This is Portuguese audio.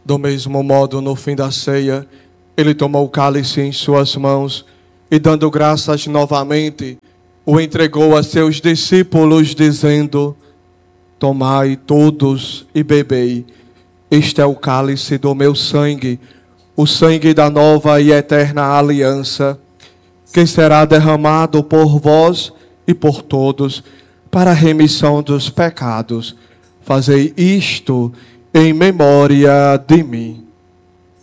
Do mesmo modo, no fim da ceia, ele tomou o cálice em suas mãos e, dando graças novamente, o entregou a seus discípulos, dizendo: tomai todos e bebei. Este é o cálice do meu sangue, o sangue da nova e eterna aliança, que será derramado por vós e por todos, para a remissão dos pecados. Fazei isto em memória de mim.